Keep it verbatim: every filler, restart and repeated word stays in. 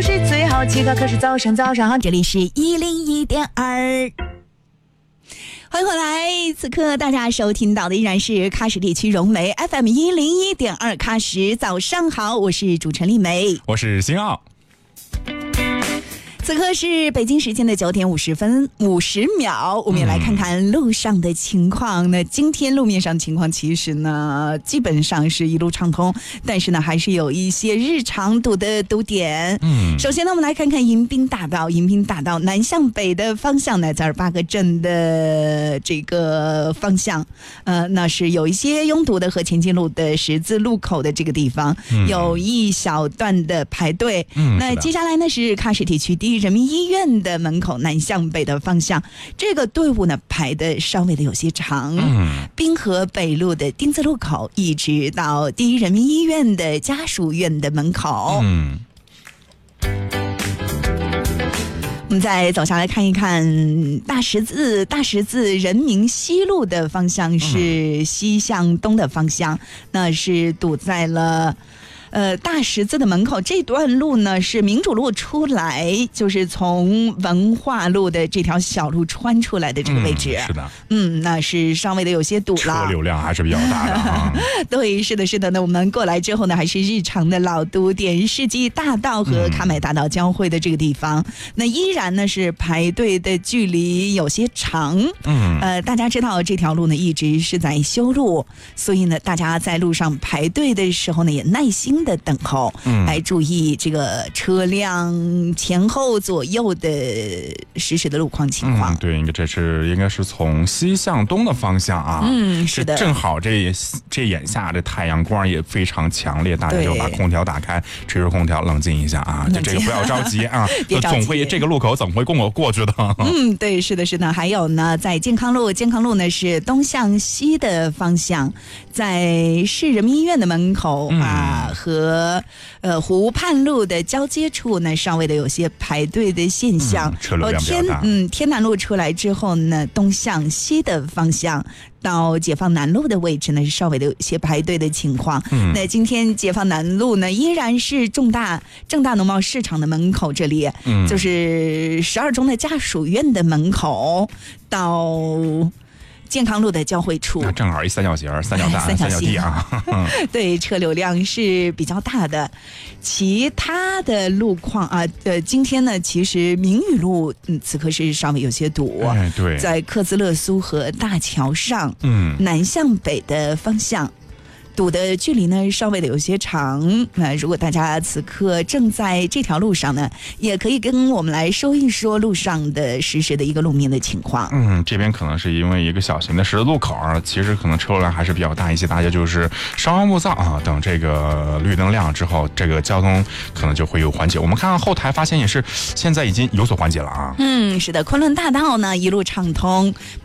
是最好几个，可是早上早上好，这里是一零一点二。欢迎回来，此刻大家收听到的依然是喀什地区融媒 F M 一零一点二喀什，早上好，我是主持人丽梅， 我是新奥。 此刻是北京时间的九点五十分五十秒，我们也来看看路上的情况。那今天路面上的情况其实呢，基本上是一路畅通，但是呢，还是有一些日常堵的堵点。嗯，首先呢，我们来看看迎宾大道，迎宾大道南向北的方向呢，在二八个镇的这个方向，呃，那是有一些拥堵的和前进路的十字路口的这个地方，嗯、有一小段的排队。嗯，那接下来呢是喀什地区第一人民医院的门口南向北的方向，这个队伍呢排的稍微的有些长，嗯，滨河北路的丁字路口一直到第一人民医院的家属院的门口。嗯，我们再走下来看一看大十字大十字人民西路的方向是西向东的方向，那是堵在了呃，大十字的门口。这段路呢是民主路出来，就是从文化路的这条小路穿出来的这个位置。嗯、是的，嗯，那是稍微的有些堵了， 车流量还是比较大的啊。 对，是的，是的。那我们过来之后呢，还是日常的老堵点，世纪大道和喀麦大道交汇的这个地方，嗯、那依然呢是排队的距离有些长。嗯，呃，大家知道这条路呢一直是在修路，所以呢，大家在路上排队的时候呢，也耐心的等候，嗯，来注意这个车辆前后左右的实时的路况情况。 嗯、对，应该这是应该是从西向东的方向啊。 嗯，是的， 正好这这眼下这太阳光也非常强烈，大家就把空调打开，吹吹空调，冷静一下啊。就这个不要着急啊， 别着急， 总会这个路口总会过过去的。 嗯，对，是的，是的。还有呢，在健康路，健康路呢是东向西的方向，在市人民医院的门口、嗯、啊和呃湖畔路的交接处呢，稍微的有些排队的现象。 嗯、车流量比较大。 嗯，天南路出来之后呢，东向西的方向到解放南路的位置呢，是稍微的有些排队的情况。嗯，那今天解放南路呢，依然是重大正大农贸市场的门口这里，嗯，就是十二中的家属院的门口到健康路的交汇处， 正好一三角形，三角大，三角地啊。 对，车流量是比较大的。其他的路况啊，呃，今天呢，其实明宇路嗯，此刻是稍微有些堵。 哎，对， 在克孜勒苏和大桥上，嗯，南向北的方向。堵的距离呢稍微的有些长，那如果大家此刻正在这条路上呢，也可以跟我们来说一说路上的实时的一个路面的情况。 嗯，这边可能是因为一个小型的十字路口啊，其实可能车流量还是比较大一些，大家就是稍安勿躁啊，等这个绿灯亮之后，这个交通可能就会有缓解。我们看看后台发现也是现在已经有所缓解了啊。 嗯，是的，昆仑大道呢一路畅通。